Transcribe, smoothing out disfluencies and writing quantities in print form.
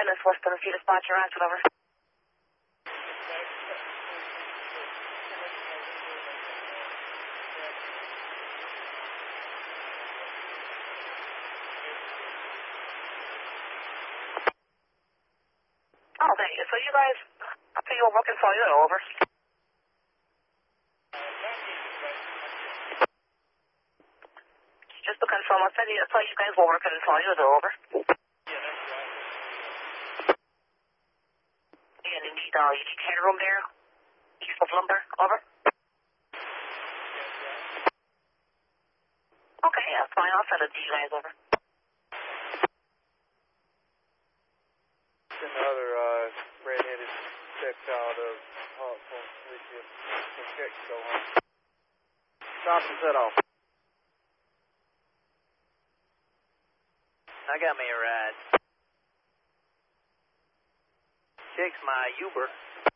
Miss West Tennessee dispatcher, answer over. Okay, so you guys, I think you're working for you, over. Just to confirm, I saw you guys were working for you, over. And you need headroom there, east of lumber, over. Okay, that's fine, I'll send it to you guys, over. Another red-headed child of Hawthorne Police from Mexico. Stop and set off. I got me a ride. Check's my Uber.